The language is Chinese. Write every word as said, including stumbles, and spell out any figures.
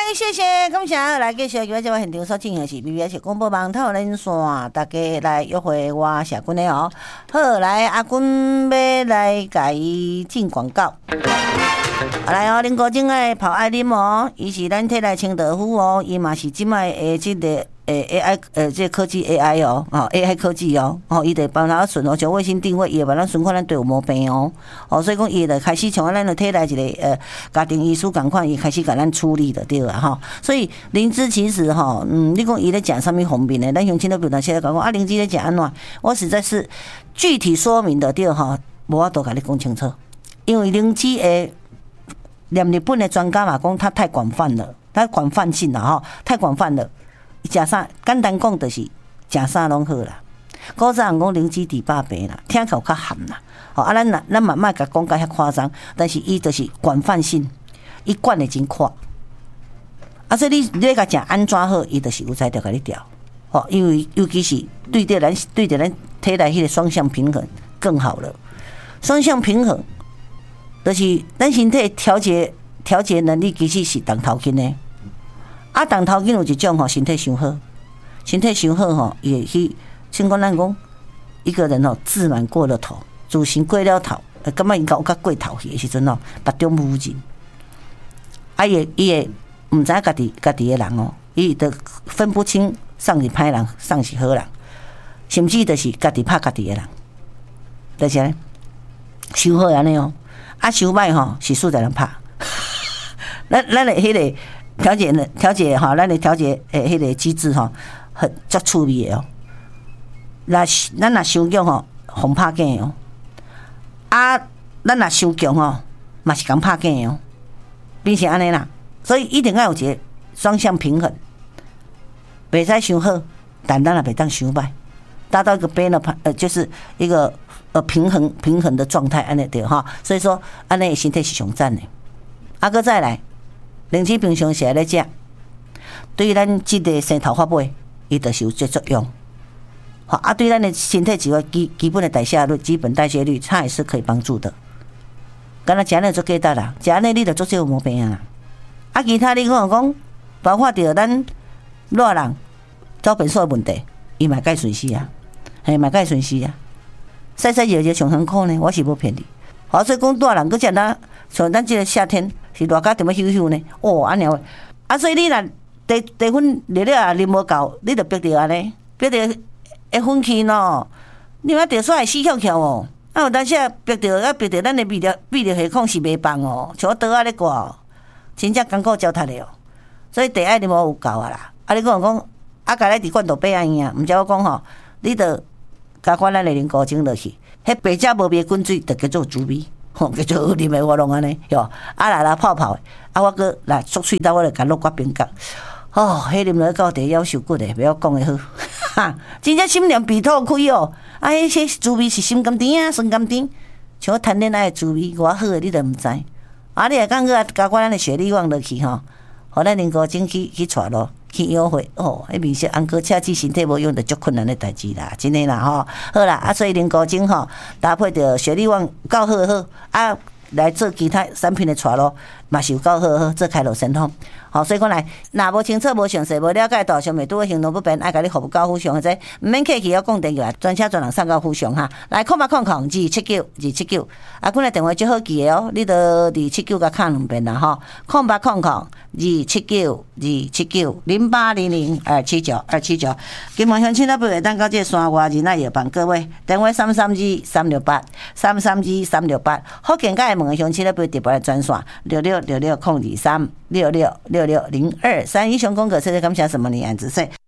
谢谢，感谢来继续今日节目现场所进行的是 B B S 广播网透连线，大家来约会我社君的哦。好，来阿君要来甲伊进广告。啊来哦，恁高种的泡爱啉哦，伊是咱体内清道夫哦，伊嘛是即摆的即个诶 A I 呃这科技 A I 哦，哦 A I 科技哦，哦伊得帮咱顺哦，像卫星定位，伊会帮咱顺看咱对有毛病哦，哦所以讲伊就开始像咱的体内一个呃家庭医师共款，伊开始甲咱处理的对啊吼，所以灵芝其实吼，嗯，你讲伊咧讲什么方面的，咱乡亲都表达现在讲讲啊，灵芝咧讲安怎，我实在是具体说明的对吼，无法度甲你讲清楚，因为灵芝诶。连日本的专家嘛讲，它太广泛了，太广泛性了吼，太广泛了。食啥简单讲就是食啥拢好啦。古早人讲灵芝治百病啦，听起来较含啦。吼啊，咱咱嘛莫甲讲甲遐夸张，但是伊就是广泛性，伊管得真快。啊，所以你你甲食安怎好，伊就是有才调甲你调。吼，因为尤其是对着咱对着咱体内迄个双向平衡更好了。双向平衡。就是咱身体调节调节能力其实是动头筋的，啊，动头筋有一种吼，身体伤好，身体伤好吼，也去，像讲咱讲一个人吼自满过了头，自信过了头，感觉伊搞甲过头去的时阵吼，目中无人，啊，伊伊会毋知影家己家己的人哦，伊都分不清上是歹人，上是好人，甚至就是家己拍家己的人，但是呢，伤好安尼哦。啊，伤歹吼是数在人拍，咱咱的迄个调节呢，调节吼，咱的调节诶，迄个机制吼，很足趣味的哦。那咱若伤强吼，互拍囝哦。啊，咱若伤强吼，嘛是共拍囝哦。变成安尼啦，所以一定要有一个双向平衡，袂使伤好，但咱也袂当伤歹，达到一个边的呃，就是一个。呃，平衡平衡的状态，安尼对哈，所以说安尼身体是上赞的。啊，搁再来，灵芝平常时来食，对咱即个生头发尾，伊就是有这作用。好啊，对咱的身体几个基基本的代谢率、基本代谢率，它也是可以帮助的。敢若食安尼做简单啦，食安尼你就做这有毛病啊。啊，其他你讲讲，包括着咱热人走便所的问题，伊嘛该顺势啊，嘿嘛该顺势啊。晒晒热热上辛苦呢，我是无骗你。好，所以讲大人，佮食咱像咱即个夏天是热甲点要休休呢？哦，安尼话，啊，所以你若地地粉热热啊啉无够，你着逼着安尼，逼着会昏去喏。你妈着煞会死翘翘哦。啊，有当时啊逼着啊逼着咱的泌尿泌尿系统是袂放哦，像我刀啊咧挂哦，真正艰苦糟蹋的哦。所以地爱啉无有够啊啦。啊，你讲讲啊，家咧伫罐头买安样，毋则我讲吼，你着。加款咱的零高精落去，迄白食无味滚水，就叫做猪味，吼，叫做啉的我拢安尼，哟，啊来来泡泡的，啊我搁来缩喙刀，我就甲落骨冰角，哦，迄啉落到底夭寿骨的，袂晓讲的好，哈，真正心凉鼻吐开哦，啊，迄些猪味是心甘甜啊，酸甘甜，像我谈恋爱的滋味，偌好的你都毋知，啊，你会讲个加款咱的雪莉旺落去吼，互咱零高精去去带咯。去约会哦，迄面色安哥车子身体无用就足困难的代志啦，真诶啦吼。好啦，啊，所以零高精吼搭配着雪莉旺够好好啊，来做其他产品的带咯，嘛是有够好好做开路神通。好，所以讲来，若无清楚、无详细、无了解到，上面拄个行动不便，爱甲你服务到府上，或者毋免客气，要讲电话，专车专人送到府上哈。来，空八空空二七九二七九，啊，阮个电话最好记的哦，你着二七九甲敲两遍啦吼。空八空空二七九二七九零八零零二七九二七九，金门乡亲那边当到这山外人那药房各位，电话三三二三六八三三二三六八，福建甲门的乡亲那边特别专线六六六六空二三六六六六零二三。以上功课，谢谢感谢什么？你安子岁。